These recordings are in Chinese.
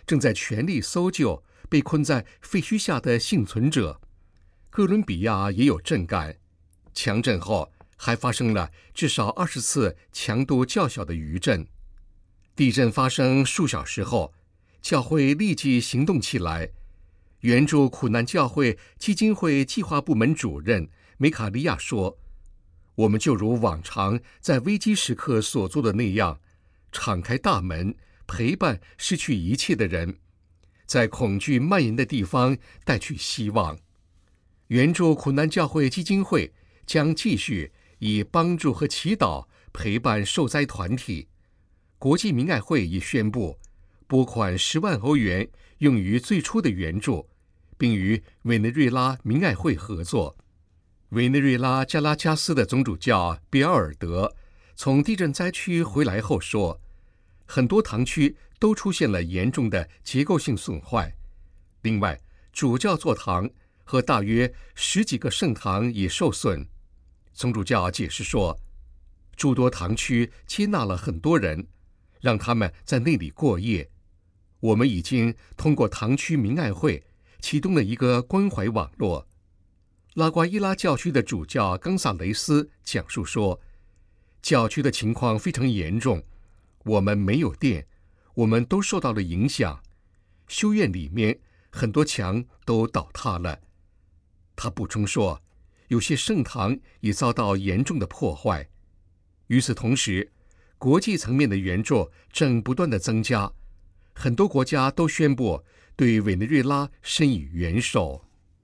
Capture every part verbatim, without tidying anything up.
正在全力搜救被困在废墟下的幸存者。哥伦比亚也有震感，强震后还发生了至少二十次强度较小的余震。地震发生数小时后，教会立即行动起来。援助苦难教会基金会计划部门主任梅卡利亚说：“我们就如往常在危机时刻所做的那样，敞开大门，陪伴失去一切的人，在恐惧蔓延的地方带去希望。”援助苦难教会基金会将继续以帮助和祈祷陪伴受灾团体。国际明爱会已宣布拨款十万欧元用于最初的援助，并与委内瑞拉明爱会合作。委内瑞拉加拉加斯的总主教比奥尔德从地震灾区回来后说，很多堂区都出现了严重的结构性损坏。另外，主教座堂和大约十几个圣堂也受损。总主教解释说，诸多堂区接纳了很多人，让他们在那里过夜。我们已经通过堂区明爱会启动了一个关怀网络。拉瓜伊拉教区的主教冈萨雷斯讲述说，教区的情况非常严重，我们没有电，我们都受到了影响，修院里面很多墙都倒塌了。他补充说，有些圣堂也遭到严重的破坏。与此同时，国际层面的援助正不断的增加，很多国家都宣布对委内瑞拉伸以援手。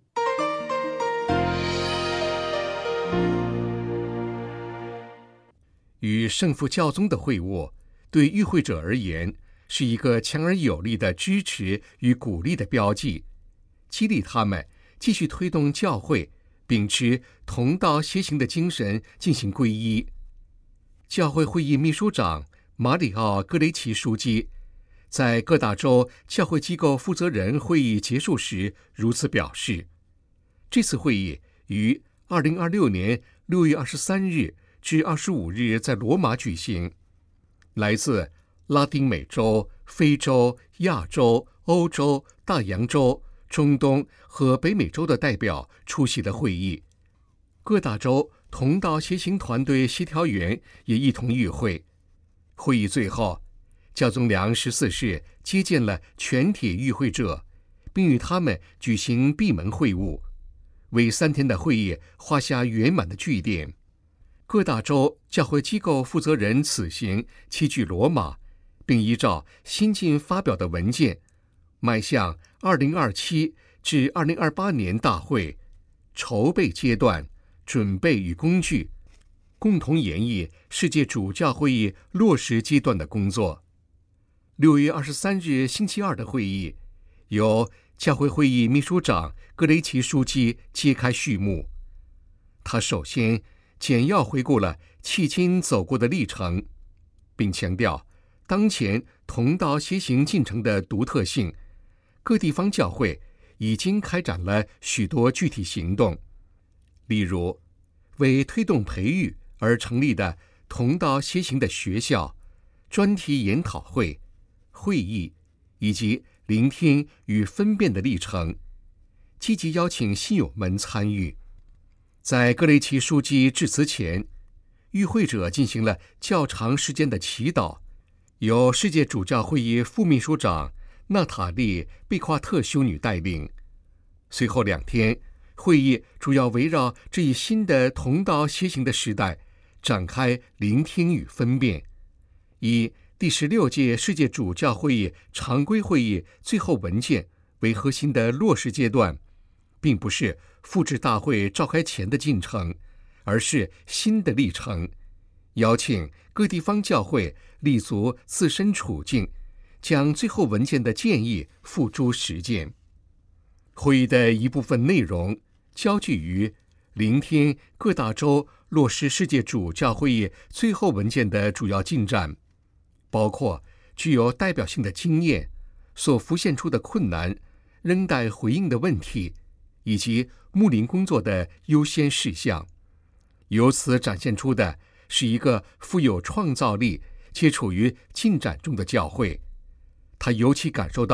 与圣父教宗的会晤，对与会者而言是一个强而有力的支持与鼓励的标记，激励他们继续推动教会秉持同道协行的精神进行皈依。教会会议秘书长马里奥·戈雷奇书记在各大洲教会机构负责人会议结束时如此表示：这次会议于二零二六年六月二十三日至二十五日在罗马举行。来自拉丁美洲、非洲、亚洲、欧洲、大洋洲、中东和北美洲的代表出席了会议。各大洲同道协行团队协调员也一同与会。会议最后，教宗良十四世接见了全体与会者，并与他们举行闭门会晤，为三天的会议画下圆满的句点。各大洲教会机构负责人此行齐聚罗马，并依照新近发表的文件，迈向二零二七至二零二八年大会筹备阶段、准备与工具，共同研议世界主教会议落实阶段的工作。六月二十三日星期二的会议，由教会会议秘书长格雷奇书记揭开序幕。他首先简要回顾了迄今走过的历程，并强调当前同道协行进程的独特性。各地方教会已经开展了许多具体行动，例如为推动培育而成立的同道协行的学校、专题研讨会、会议以及聆听与分辨的历程，积极邀请信友们参与。在格雷奇书记致辞前，与会者进行了较长时间的祈祷，由世界主教会议副秘书长娜塔莉·贝夸特修女带领。随后两天，会议主要围绕这一新的同道协行的时代展开聆听与分辨，以第十六届世界主教会议常规会议最后文件为核心的落实阶段，并不是复制大会召开前的进程，而是新的历程。邀请各地方教会立足自身处境，将最后文件的建议付诸实践。会议的一部分内容焦聚于聆听各大洲落实世界主教会议最后文件的主要进展，包括具有代表性的经验、所浮现出的困难、仍待回应的问题，以及牧灵工作的优先事项。由此展现出的是一个富有创造力且处于进展中的教会。他尤其感受到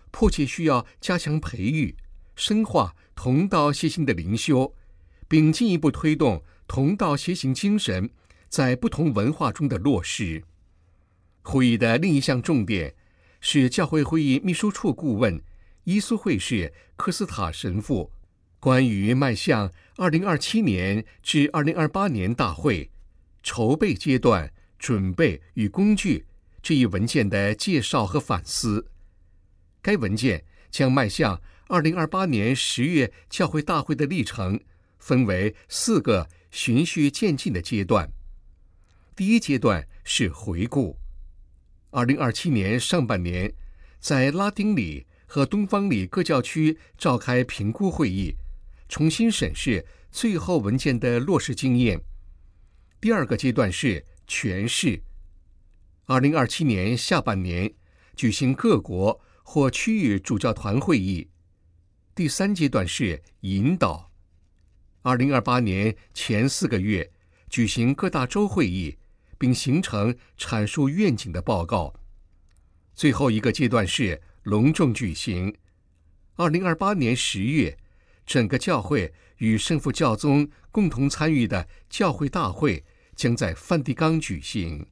迫切需要加强培育、深化同道协行的灵修，并进一步推动同道协行精神在不同文化中的落实。会议的另一项重点是教会会议秘书处顾问伊苏会士科斯塔神父关于迈向二零二七年至二零二八年大会筹备阶段准备与工具这一文件的介绍和反思。该文件将迈向二零二八年十月教会大会的历程分为四个循序渐进的阶段。第一阶段是回顾。二零二七年上半年，在拉丁里和东方里各教区召开评估会议，重新审视最后文件的落实经验。第二个阶段是诠释。二零二七年下半年举行各国或区域主教团会议。第三阶段是引导。二零二八年前四个月举行各大洲会议，并形成阐述愿景的报告。最后一个阶段是隆重举行。二零二八年十月，整个教会与圣父教宗共同参与的教会大会将在梵蒂冈举行。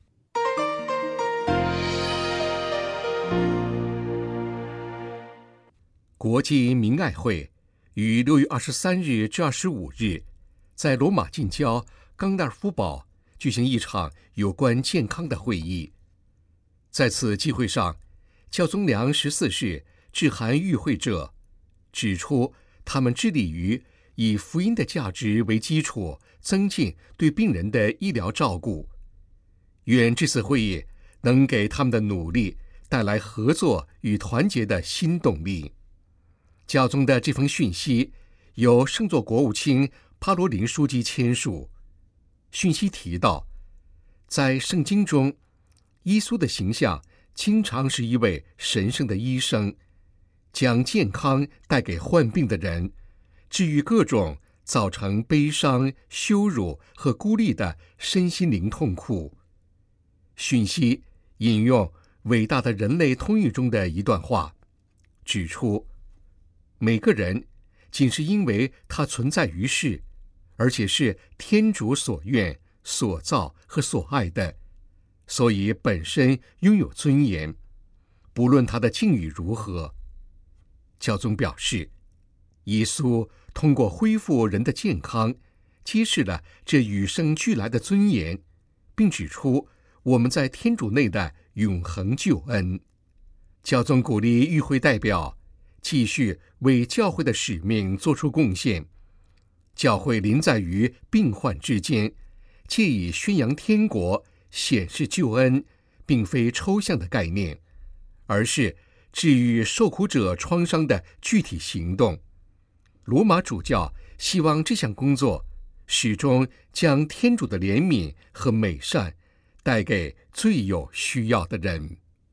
国际明爱会于六月二十三日至二十五日，在罗马近郊冈纳尔夫堡举行一场有关健康的会议。在此集会上，教宗良十四世致函与会者，指出他们致力于以福音的价值为基础，增进对病人的医疗照顾。愿这次会议能给他们的努力带来合作与团结的新动力。教宗的这封讯息由圣座国务卿帕罗林书记签署。讯息提到，在圣经中，耶稣的形象经常是一位神圣的医生，将健康带给患病的人，治愈各种造成悲伤、羞辱和孤立的身心灵痛苦。讯息引用伟大的人类通义中的一段话，指出每个人仅是因为他存在于世，而且是天主所愿、所造和所爱的，所以本身拥有尊严，不论他的境遇如何。教宗表示，耶稣通过恢复人的健康，揭示了这与生俱来的尊严，并指出我们在天主内的永恒救恩。教宗鼓励与会代表继续为教会的使命做出贡献。教会临在于病患之间，借以宣扬天国、显示救恩，并非抽象的概念，而是治愈受苦者创伤的具体行动。罗马主教希望这项工作始终将天主的怜悯和美善带给最有需要的人。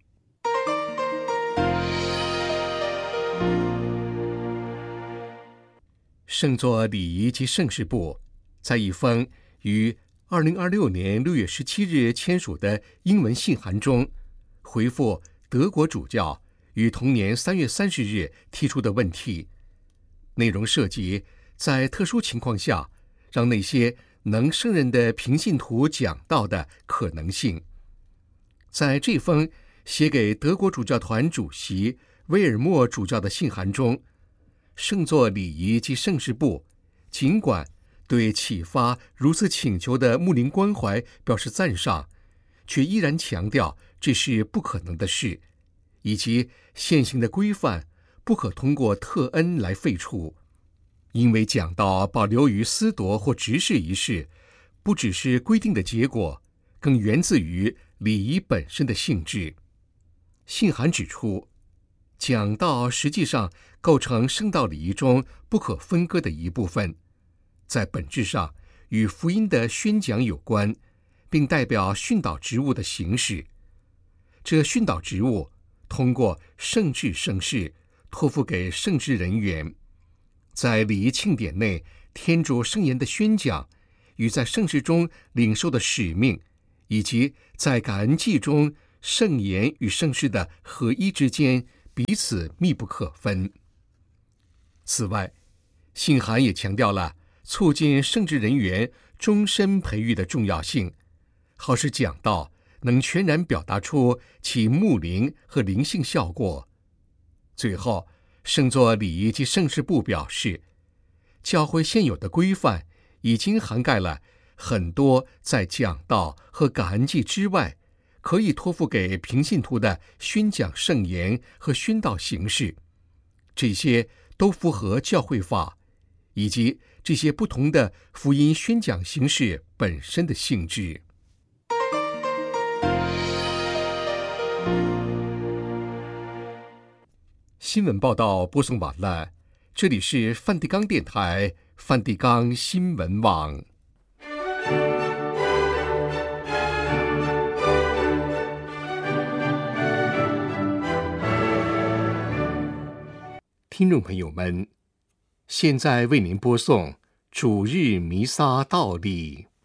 圣座礼仪及圣事部在一封于二零二六年六月十七日签署的英文信函中，回复德国主教于同年三月三十日提出的问题，内容涉及在特殊情况下让那些能胜任的平信徒讲道的可能性。在这封写给德国主教团主席威尔默主教的信函中，圣座礼仪及圣事部尽管对启发如此请求的牧灵关怀表示赞赏，却依然强调这是不可能的事，以及现行的规范不可通过特恩来废除。因为讲道保留于司铎或执事一事，不只是规定的结果，更源自于礼仪本身的性质。信函指出，讲道实际上构成圣道礼仪中不可分割的一部分，在本质上与福音的宣讲有关，并代表训导职务的行使。这训导职务通过圣制圣事托付给圣职人员，在礼仪庆典内天主圣言的宣讲与在圣事中领受的使命，以及在感恩祭中圣言与圣事的合一之间彼此密不可分。此外，信函也强调了促进圣职人员终身培育的重要性，好使讲道能全然表达出其牧灵和灵性效果。最后，圣座礼仪及圣事部表示，教会现有的规范已经涵盖了很多在讲道和感恩祭之外可以托付给平信徒的宣讲圣言和宣道形式，这些都符合教会法以及这些不同的福音宣讲形式本身的性质。新闻报道播送完了，这里是梵蒂冈电台梵蒂冈新闻网。听众朋友们，现在为您播送主日弥撒道理。